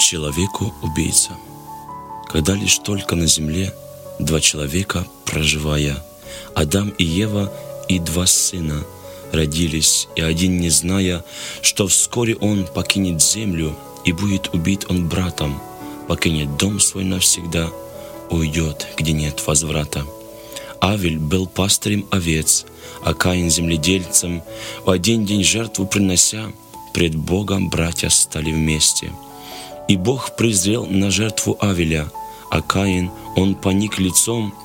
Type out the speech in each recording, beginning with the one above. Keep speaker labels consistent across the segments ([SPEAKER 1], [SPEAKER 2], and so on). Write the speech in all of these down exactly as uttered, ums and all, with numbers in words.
[SPEAKER 1] Человеку-убийца. Когда лишь только на земле два человека проживая, Адам и Ева и два сына родились, и один, не зная, что вскоре он покинет землю, и будет убит он братом, покинет дом свой навсегда, уйдет, где нет возврата. Авель был пастырем овец, а Каин земледельцем. В один день жертву принося, пред Богом братья стали вместе. И Бог презрел на жертву Авеля, а Каин, он поник лицом,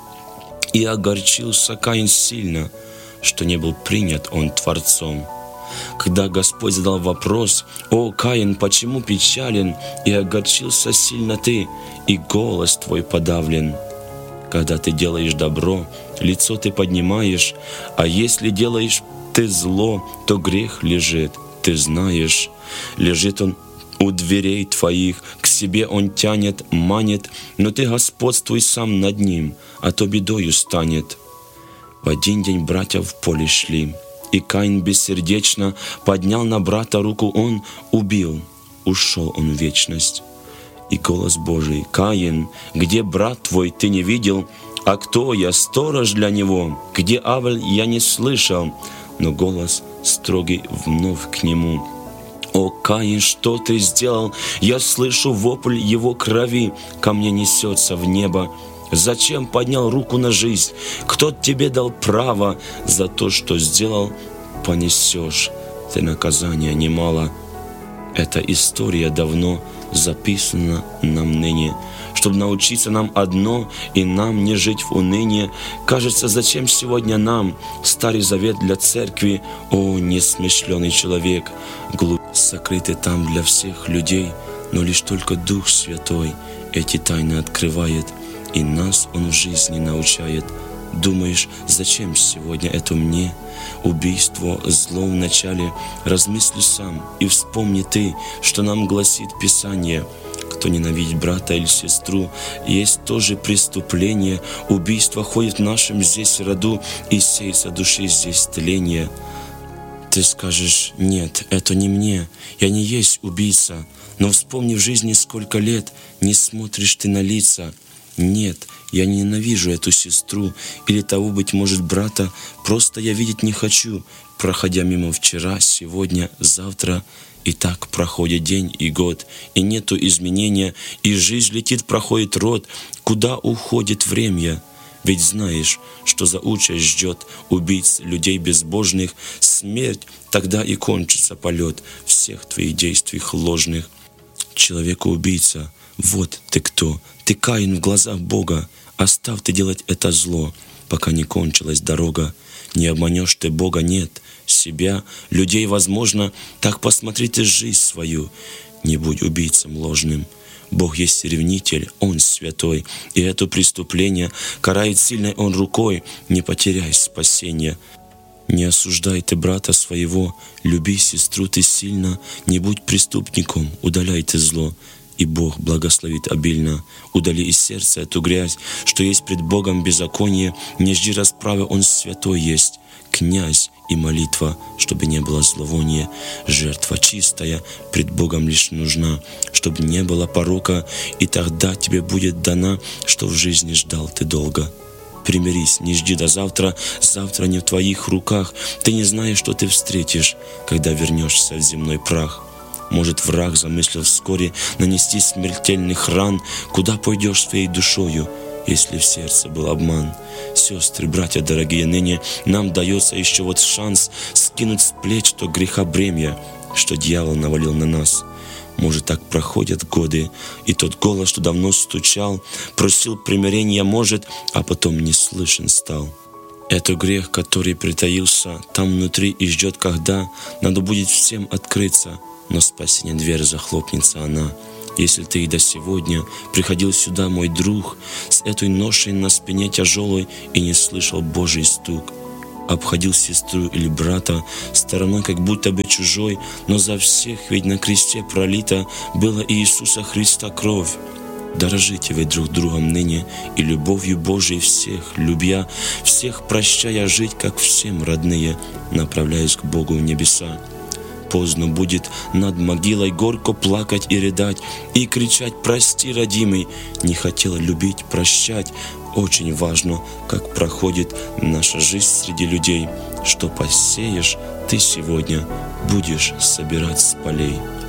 [SPEAKER 1] и огорчился Каин сильно, что не был принят он Творцом. Когда Господь задал вопрос: «О, Каин, почему печален, и огорчился сильно ты, и голос твой подавлен? Когда ты делаешь добро, лицо ты поднимаешь, а если делаешь ты зло, то грех лежит, ты знаешь. Лежит он у дверей твоих, к себе он тянет, манит, но ты господствуй сам над ним, а то бедою станет». В один день братья в поле шли, и Каин бессердечно поднял на брата руку, он убил, ушел он в вечность. И голос Божий: «Каин, где брат твой, ты не видел? А кто я, сторож для него? Где Авель, я не слышал?» Но голос строгий вновь к нему: «О, Каин, что ты сделал? Я слышу вопль его крови, ко мне несется в небо. Зачем поднял руку на жизнь? Кто тебе дал право? За то, что сделал, понесешь ты наказания немало». Эта история давно записана нам ныне, чтобы научиться нам одно, и нам не жить в унынии. Кажется, зачем сегодня нам Старый Завет для церкви? О, несмышленый человек, глубь сокрыты там для всех людей, но лишь только Дух Святой эти тайны открывает, и нас Он в жизни научает. Думаешь, зачем сегодня это мне? Убийство, зло в начале. Размысли сам и вспомни ты, что нам гласит Писание: кто ненавидит брата или сестру, есть тоже преступление. Убийство ходит в нашем здесь роду, и сеется души здесь тление. Ты скажешь: нет, это не мне, я не есть убийца. Но вспомни в жизни сколько лет не смотришь ты на лица. Нет, я не ненавижу эту сестру или того, быть может, брата, просто я видеть не хочу, проходя мимо вчера, сегодня, завтра. И так проходит день и год, и нету изменения, и жизнь летит, проходит род. Куда уходит время? Ведь знаешь, что за участь ждет убийц людей безбожных. Смерть, тогда и кончится полет всех твоих действий ложных. Человеку-убийца, вот ты кто, ты Каин в глазах Бога. Оставь ты делать это зло, пока не кончилась дорога. Не обманешь ты Бога, нет, себя, людей, возможно. Так посмотри ты жизнь свою, не будь убийцем ложным. Бог есть ревнитель, Он святой, и это преступление карает сильной Он рукой. Не потеряй спасения. Не осуждай ты брата своего, люби сестру ты сильно, не будь преступником, удаляй ты зло, и Бог благословит обильно. Удали из сердца эту грязь, что есть пред Богом беззаконие, не жди расправы, Он святой есть, князь и молитва, чтобы не было зловония. Жертва чистая пред Богом лишь нужна, чтобы не было порока, и тогда тебе будет дана, что в жизни ждал ты долго. Примирись, не жди до завтра, завтра не в твоих руках. Ты не знаешь, что ты встретишь, когда вернешься в земной прах. Может, враг замыслил вскоре нанести смертельных ран. Куда пойдешь своей душою, если в сердце был обман? Сестры, братья дорогие, ныне нам дается еще вот шанс скинуть с плеч то греха бремя, что дьявол навалил на нас. Может, так проходят годы, и тот голос, что давно стучал, просил примирения, может, а потом не слышен стал. Это грех, который притаился там внутри и ждет, когда надо будет всем открыться, но спасение дверь захлопнется она. Если ты и до сегодня приходил сюда, мой друг, с этой ношей на спине тяжелой и не слышал Божий стук, обходил сестру или брата стороной, как будто бы чужой, но за всех ведь на кресте пролита была Иисуса Христа кровь. Дорожите вы друг другом ныне и любовью Божией всех любя, всех прощая жить, как всем родные, направляясь к Богу в небеса. поздно будет над могилой горько плакать и рыдать, и кричать: «Прости, родимый, не хотел любить, прощать». Очень важно, как проходит наша жизнь среди людей. Что посеешь, ты сегодня будешь собирать с полей.